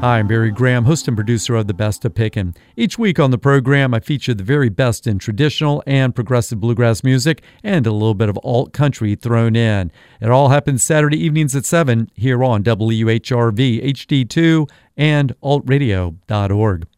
Hi, I'm Barry Graham, host and producer of The Best of Pickin'. Each week on the program, I feature the very best in traditional and progressive bluegrass music and a little bit of alt country thrown in. It all happens Saturday evenings at 7 here on WUHRV HD2 and altradio.org.